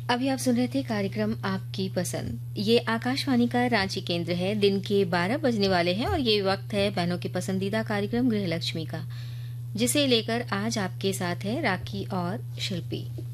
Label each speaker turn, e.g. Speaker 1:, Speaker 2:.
Speaker 1: अभी आप सुन रहे थे कार्यक्रम आपकी पसंद। ये आकाशवाणी का रांची केंद्र है। दिन के 12 बजने वाले हैं और ये वक्त है बहनों के पसंदीदा कार्यक्रम गृहलक्ष्मी का, जिसे लेकर आज आपके साथ है राखी और शिल्पी।